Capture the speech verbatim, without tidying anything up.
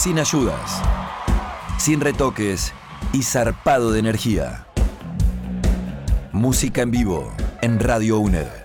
sin ayudas, sin retoques y zarpado de energía. Música en vivo en Radio U N E D.